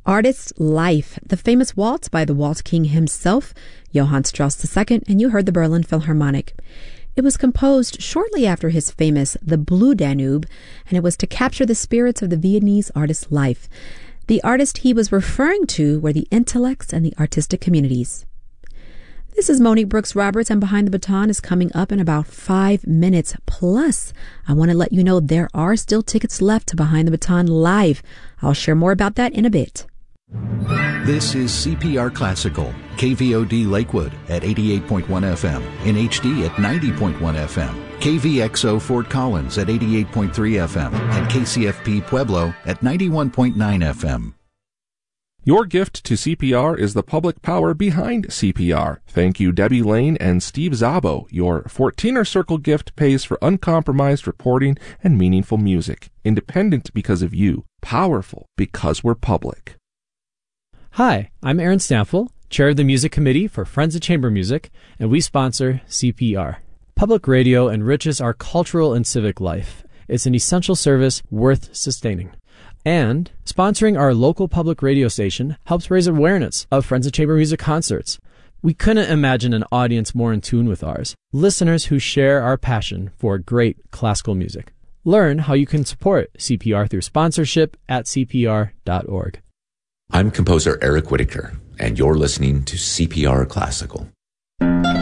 Artist's Life, the famous waltz by the waltz king himself, Johann Strauss II, and you heard the Berlin Philharmonic. It was composed shortly after his famous The Blue Danube, and it was to capture the spirits of the Viennese artist's life. The artist he was referring to were the intellects and the artistic communities. This is Monique Brooks Roberts, and Behind the Baton is coming up in about 5 minutes. Plus, I want to let you know there are still tickets left to Behind the Baton Live. I'll share more about that in a bit. This is CPR Classical, KVOD Lakewood at 88.1 FM, in HD at 90.1 FM, KVXO Fort Collins at 88.3 FM, and KCFP Pueblo at 91.9 FM. Your gift to CPR is the public power behind CPR. Thank you, Debbie Lane and Steve Zabo. Your 14er Circle gift pays for uncompromised reporting and meaningful music. Independent because of you. Powerful because we're public. Hi, I'm Aaron Stamfel, Chair of the Music Committee for Friends of Chamber Music, and we sponsor CPR. Public radio enriches our cultural and civic life. It's an essential service worth sustaining. And sponsoring our local public radio station helps raise awareness of Friends of Chamber Music concerts. We couldn't imagine an audience more in tune with ours, listeners who share our passion for great classical music. Learn how you can support CPR through sponsorship at cpr.org. I'm composer Eric Whitaker, and you're listening to CPR Classical.